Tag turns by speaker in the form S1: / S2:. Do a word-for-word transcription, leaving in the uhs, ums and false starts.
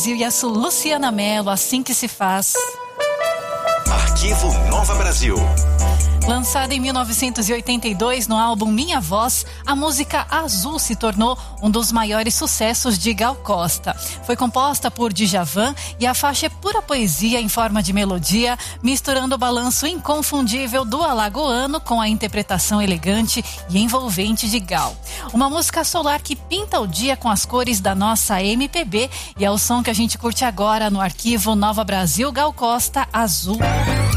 S1: E a Luciana Mello, Assim Que Se Faz.
S2: Arquivo Nova Brasil.
S1: Lançada em mil novecentos e oitenta e dois no álbum Minha Voz, a música Azul se tornou um dos maiores sucessos de Gal Costa. Foi composta por Djavan e a faixa é pura poesia em forma de melodia, misturando o balanço inconfundível do alagoano com a interpretação elegante e envolvente de Gal. Uma música solar que pinta o dia com as cores da nossa M P B, e é o som que a gente curte agora no Arquivo Nova Brasil, Gal Costa, Azul.